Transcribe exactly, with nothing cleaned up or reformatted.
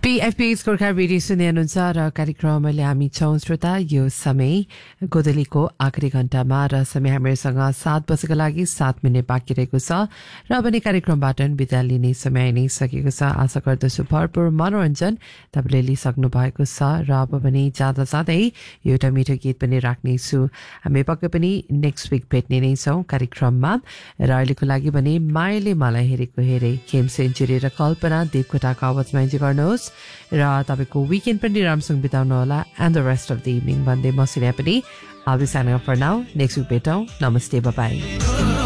बीएफपीएस Gorkha radio सुन्दै हुनुहुन्छ र कार्यक्रम अहिले हामी छौँ श्रोता यो समय गोदलीको आखिरी घण्टामा र समय हामीसँग सात बजेको लागि सात मिनट बाँकी रहेको छ र अब नै कार्यक्रमबाट बिदा लिने समय नै सकेको छ। आशा गर्दछु भरपूर मनोरञ्जन तपाईँले लिइसक्नु भएको छ र अब पनि जाँदा जाँदै एउटा मिठो गीत पनि राख्नेछु। हामी पक्कै पनि नेक्स्ट विक भेट्ने नै छौँ कार्यक्रममा र अहिलेको लागि भने मायाले मलाई हेरेको हेरे खेम सेन्चुरी र कल्पना देवकोटाको आवाजमा इन्जोय गर्नुहोस् र तपाईको विकेन्ड पनि राम्रोसँग बिताउनु होला and the rest of the evening भन्दै म सिने पनि I'll be signing off for now. Next week भेटौँ। नमस्ते, बाई बाई।